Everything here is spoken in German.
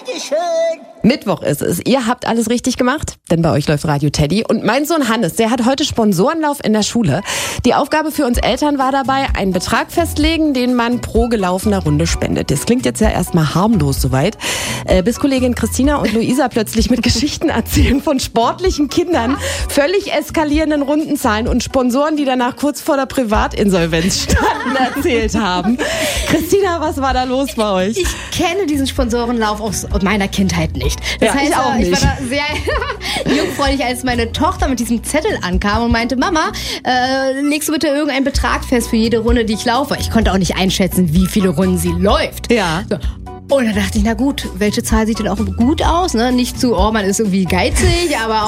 Bitteschön. Mittwoch ist es. Ihr habt alles richtig gemacht, denn bei euch läuft Radio Teddy. Und mein Sohn Hannes, der hat heute Sponsorenlauf in der Schule. Die Aufgabe für uns Eltern war dabei, einen Betrag festlegen, den man pro gelaufener Runde spendet. Das klingt jetzt ja erstmal harmlos soweit, bis Kollegin Christina und Luisa plötzlich mit Geschichten erzählen von sportlichen Kindern, völlig eskalierenden Rundenzahlen und Sponsoren, die danach kurz vor der Privatinsolvenz standen, erzählt haben. Christina, was war da los bei euch? Ich kenne diesen Sponsorenlauf aus meiner Kindheit nicht. Das Ja, heißt, ich auch nicht. Ich war da sehr jungfräulich, als meine Tochter mit diesem Zettel ankam und meinte, Mama, legst du bitte irgendeinen Betrag fest für jede Runde, die ich laufe? Ich konnte auch nicht einschätzen, wie viele Runden sie läuft. Ja. So. Und dann dachte ich, na gut, welche Zahl sieht denn auch gut aus? Ne? Nicht zu, oh, man ist irgendwie geizig, aber